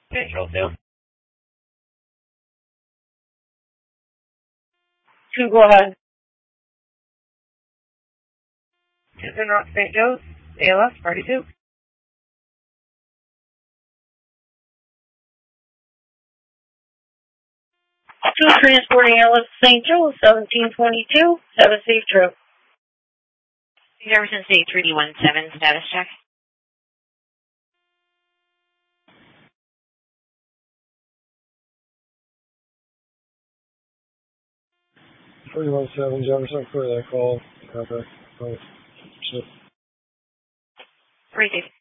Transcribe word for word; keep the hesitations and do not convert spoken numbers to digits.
Central two. Two, go ahead. Houston Rock Saint Joe's, A L S, party two. Two, transporting L S Saint Joe, seventeen twenty-two. Have a safe trip. Jefferson State three D one seven, status check. three one seven, Jefferson, for that call. Contact. Oh, shit. Three